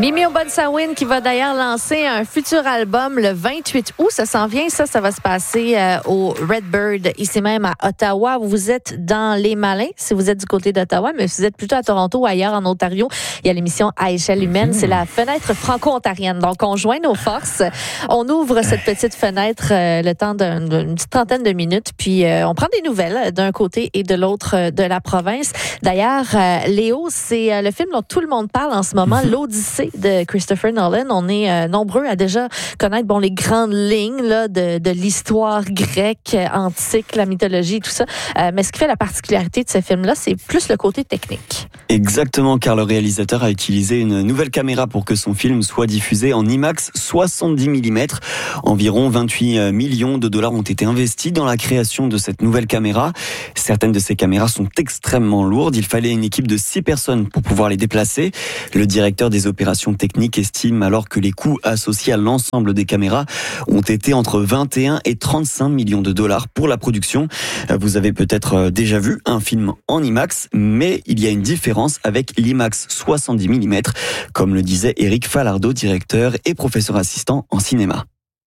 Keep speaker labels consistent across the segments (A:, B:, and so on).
A: Mimi Obunsawin qui va d'ailleurs lancer un futur album le 28 août. Ça s'en vient. Ça va se passer au Redbird, ici même à Ottawa. Vous êtes dans les Malins, si vous êtes du côté d'Ottawa, mais si vous êtes plutôt à Toronto ou ailleurs en Ontario, il y a l'émission À échelle humaine. C'est la fenêtre franco-ontarienne. Donc, on joint nos forces. On ouvre cette petite fenêtre le temps d'une petite trentaine de minutes, puis on prend des nouvelles d'un côté et de l'autre de la province. D'ailleurs, Léo, c'est le film dont tout le monde parle en ce moment, l'Odyssée de Christopher Nolan. On est nombreux à déjà connaître les grandes lignes là, de l'histoire grecque, antique, la mythologie, tout ça. Mais ce qui fait la particularité de ce film-là, c'est plus le côté technique.
B: Exactement, car le réalisateur a utilisé une nouvelle caméra pour que son film soit diffusé en IMAX 70 mm. Environ 28 millions de dollars ont été investis dans la création de cette nouvelle caméra. Certaines de ces caméras sont extrêmement lourdes. Il fallait une équipe de 6 personnes pour pouvoir les déplacer. Le directeur des opérations techniques estime alors que les coûts associés à l'ensemble des caméras ont été entre 21 et 35 millions de dollars pour la production. Vous avez peut-être déjà vu un film en IMAX, mais il y a une différence avec l'IMAX 70 mm, comme le disait Éric Falardeau, directeur et professeur assistant en cinéma.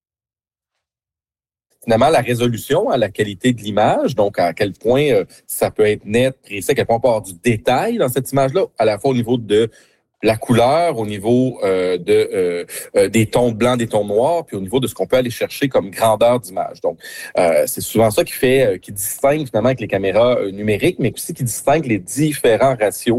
C: Finalement, la résolution, la qualité de l'image, donc à quel point ça peut être net, précis, à quel point on peut avoir du détail dans cette image-là, à la fois au niveau de la couleur, au niveau des tons blancs, des tons noirs, puis au niveau de ce qu'on peut aller chercher comme grandeur d'image. Donc, c'est souvent ça qui distingue finalement avec les caméras numériques, mais aussi qui distingue les différents ratios,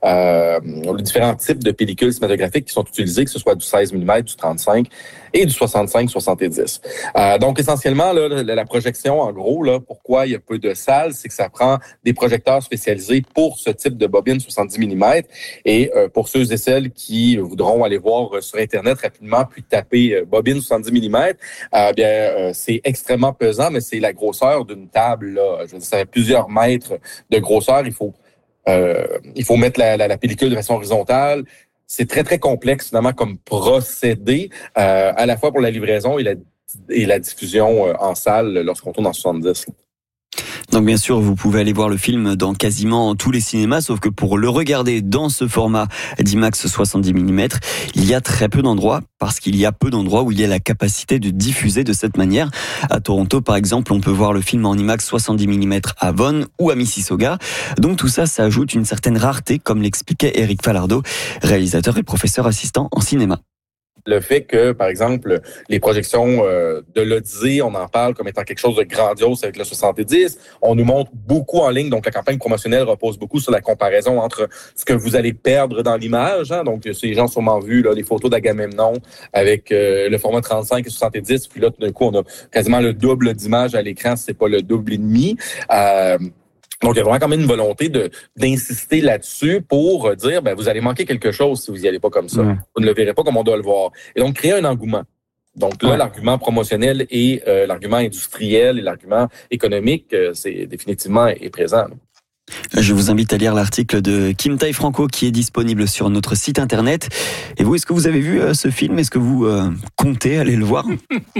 C: les différents types de pellicules cinématographiques qui sont utilisées, que ce soit du 16 mm, du 35 et du 65-70. Donc, essentiellement, là, la projection, en gros, là, pourquoi il y a peu de salles, c'est que ça prend des projecteurs spécialisés pour ce type de bobine 70 mm. Et pour ceux et celles qui voudront aller voir sur Internet rapidement, puis taper bobine 70 mm, c'est extrêmement pesant, mais c'est la grosseur d'une table, là. Je veux dire, ça fait plusieurs mètres de grosseur. Il faut mettre la pellicule de façon horizontale. C'est très, très complexe, finalement, comme procédé, à la fois pour la livraison et la diffusion en salle lorsqu'on tourne en 70.
B: Donc bien sûr, vous pouvez aller voir le film dans quasiment tous les cinémas, sauf que pour le regarder dans ce format d'IMAX 70 mm, il y a très peu d'endroits, parce qu'il y a peu d'endroits où il y a la capacité de diffuser de cette manière. À Toronto, par exemple, on peut voir le film en IMAX 70 mm à Vaughan ou à Mississauga. Donc tout ça, ça ajoute une certaine rareté, comme l'expliquait Éric Falardeau, réalisateur et professeur assistant en cinéma.
C: Le fait que, par exemple, les projections de l'Odyssée, on en parle comme étant quelque chose de grandiose avec le 70. On nous montre beaucoup en ligne, donc la campagne promotionnelle repose beaucoup sur la comparaison entre ce que vous allez perdre dans l'image. Hein. Donc, les gens ont sûrement vu là, les photos d'Agamemnon avec le format 35 et 70. Puis là, tout d'un coup, on a quasiment le double d'image à l'écran, si c'est pas le double et demi. Donc, il y a vraiment quand même une volonté d'insister là-dessus pour dire, vous allez manquer quelque chose si vous y allez pas comme ça. Ouais. Vous ne le verrez pas comme on doit le voir. Et donc, créer un engouement. Donc là, l'argument promotionnel et l'argument industriel et l'argument économique, c'est définitivement est présent. Là.
B: Je vous invite à lire l'article de Kim Tai-Franco qui est disponible sur notre site internet. Et vous, est-ce que vous avez vu ce film? Est-ce que vous comptez aller le voir?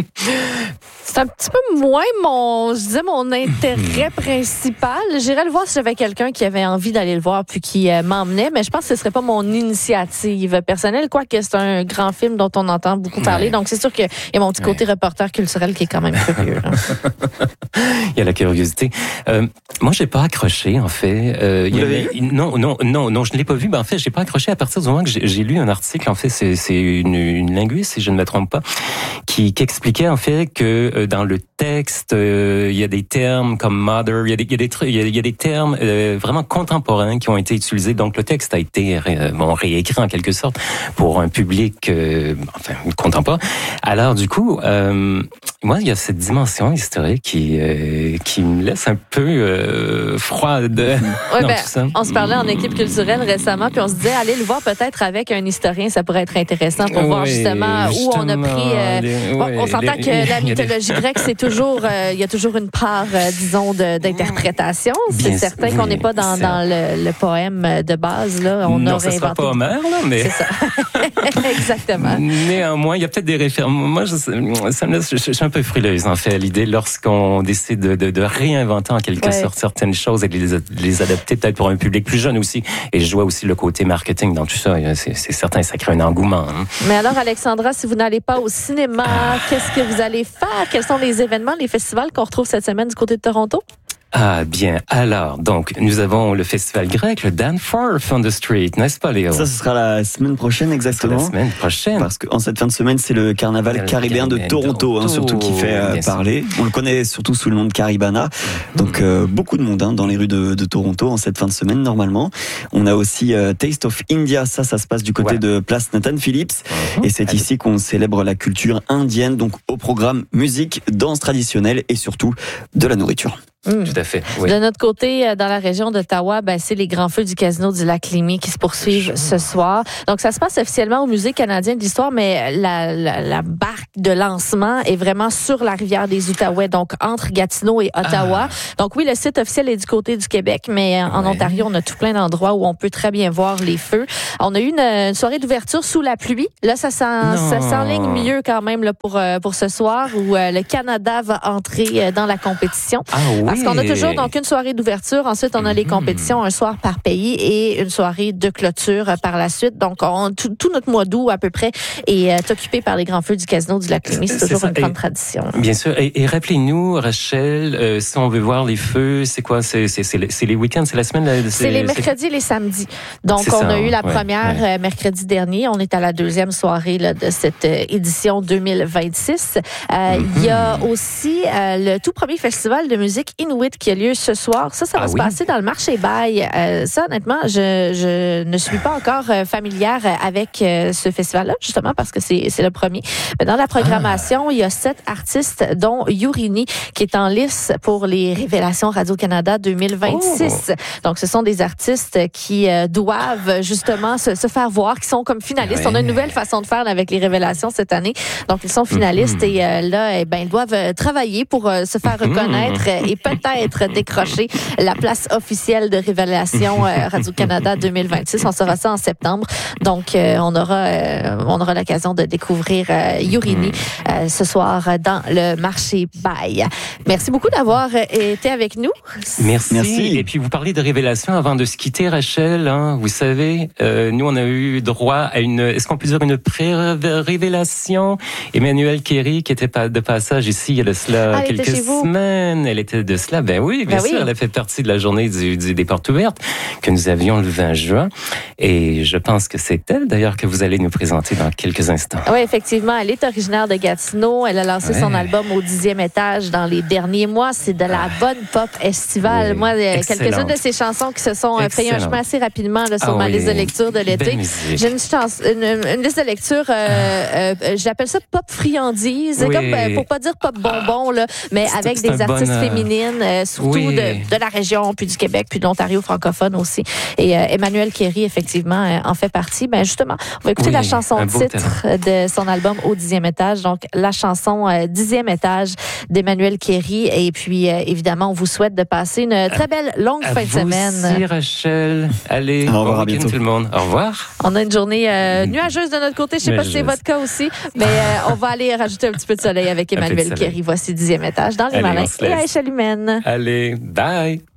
A: C'est un petit peu moins mon intérêt principal. J'irais le voir si j'avais quelqu'un qui avait envie d'aller le voir puis qui m'emmenait, mais je pense que ce serait pas mon initiative personnelle, quoique c'est un grand film dont on entend beaucoup parler. Donc c'est sûr qu'il y a mon petit côté reporter culturel qui est quand même curieux.
D: Il y a la curiosité. Moi, j'ai pas accroché en fait. Non, je ne l'ai pas vu. Mais en fait, j'ai pas accroché à partir du moment que j'ai lu un article. En fait, c'est une linguiste, si je ne me trompe pas, qui expliquait en fait que dans le texte, il y a des termes comme mother, il y a des termes vraiment contemporains qui ont été utilisés. Donc le texte a été réécrit en quelque sorte pour un public contemporain. Alors du coup, moi, il y a cette dimension historique qui me laisse un peu froide.
A: Ouais, tout ça. On se parlait en équipe culturelle récemment, puis on se disait, allez le voir peut-être avec un historien, ça pourrait être intéressant pour voir justement où on a pris... on s'entend que la mythologie grecque, c'est toujours... il y a toujours une part, disons, d'interprétation. C'est certain qu'on n'est pas dans le poème de base. Là. On
D: non,
A: aurait
D: ça sera pas Homère, là, mais...
A: C'est ça. Exactement.
D: Néanmoins, il y a peut-être des références. Moi, je suis un peu frileuse, en fait, à l'idée, lorsqu'on décide de réinventer en quelque sorte certaines choses avec les adapter peut-être pour un public plus jeune aussi. Et je vois aussi le côté marketing dans tout ça. C'est certain, ça crée un engouement. Hein.
A: Mais alors, Alexandra, si vous n'allez pas au cinéma, qu'est-ce que vous allez faire? Quels sont les événements, les festivals qu'on retrouve cette semaine du côté de Toronto?
D: Ah bien, alors, donc, nous avons le festival grec, le Danforth on the Street, n'est-ce pas Léo?
B: Ça, ce sera la semaine prochaine exactement.
D: La semaine prochaine.
B: Parce qu'en cette fin de semaine, c'est le carnaval caribéen de Toronto, hein, surtout qui fait parler. On le connaît surtout sous le nom de Caribana. Donc beaucoup de monde dans les rues de Toronto en cette fin de semaine normalement. On a aussi Taste of India, ça se passe du côté de Place Nathan Phillips. Et c'est ici qu'on célèbre la culture indienne, donc au programme musique, danse traditionnelle et surtout de la nourriture.
D: Tout à fait. Oui.
A: De notre côté, dans la région d'Ottawa, c'est les grands feux du casino du Lac-Lémy qui se poursuivent ce soir. Donc, ça se passe officiellement au Musée canadien de l'histoire, mais la barque de lancement est vraiment sur la rivière des Outaouais, donc entre Gatineau et Ottawa. Donc, oui, le site officiel est du côté du Québec, mais en Ontario, on a tout plein d'endroits où on peut très bien voir les feux. On a eu une soirée d'ouverture sous la pluie. Là, ça s'enligne mieux quand même là, pour ce soir où le Canada va entrer dans la compétition. Parce qu'on a toujours donc une soirée d'ouverture, ensuite on a les compétitions un soir par pays et une soirée de clôture par la suite. Donc tout notre mois d'août à peu près est occupé par les grands feux du casino du Lac-Lémy. C'est toujours une grande tradition.
D: Bien sûr. Et rappelez-nous, Rachel, si on veut voir les feux, c'est quoi? C'est les week-ends, c'est la semaine?
A: C'est les mercredis et les samedis. Donc on a eu la première mercredi dernier. On est à la deuxième soirée là, de cette édition 2026. Il y a aussi le tout premier festival de musique Inuit qui a lieu ce soir. Ça va se passer dans le marché Bail. Ça, honnêtement, je ne suis pas encore familière avec ce festival-là, justement parce que c'est le premier. Mais dans la programmation, il y a 7 artistes, dont Yurini, qui est en lice pour les Révélations Radio-Canada 2026. Donc, ce sont des artistes qui doivent justement se faire voir, qui sont comme finalistes. On a une nouvelle façon de faire avec les Révélations cette année. Donc, ils sont finalistes et là, ils doivent travailler pour se faire reconnaître et peut-être décrocher la place officielle de Révélation Radio-Canada 2026. On saura ça en septembre. Donc, on aura l'occasion de découvrir Yurini ce soir dans le marché Bail. Merci beaucoup d'avoir été avec nous.
D: Merci. Et puis, vous parlez de Révélation avant de se quitter, Rachel. Hein, vous savez, nous, on a eu droit à est-ce qu'on peut dire une pré-révélation? Emmanuelle Kéry, qui était de passage ici il y a de cela quelques semaines. Elle était de cela, oui, bien sûr. Elle a fait partie de la journée des portes ouvertes que nous avions le 20 juin. Et je pense que c'est elle, d'ailleurs, que vous allez nous présenter dans quelques instants.
A: Oui, effectivement. Elle est originaire de Gatineau. Elle a lancé son album au 10e étage dans les derniers mois. C'est de la bonne pop estivale. Moi, quelques-unes de ses chansons qui se sont fait un chemin assez rapidement là, sur ma liste de lecture de l'été. J'ai une liste de lecture, j'appelle ça pop friandise, comme pour pas dire pop bonbon, là, mais avec des artistes féminines, surtout de la région, puis du Québec, puis de l'Ontario francophone aussi. Et Emmanuelle Kéry, effectivement, en fait partie. Justement, on va écouter la chanson titre de son album Au 10e étage. Donc, la chanson 10e étage d'Emmanuelle Kéry. Et puis, évidemment, on vous souhaite de passer une très belle longue fin de semaine.
D: Merci, Rachel. Allez,
B: au revoir, à bientôt
D: tout le monde. Au revoir.
A: On a une journée nuageuse de notre côté. Je sais pas si c'est votre cas aussi, mais on va aller rajouter un petit peu de soleil avec Emmanuelle Kéry. Voici 10e étage dans les Malins et à échelle humaine.
D: Allez, bye.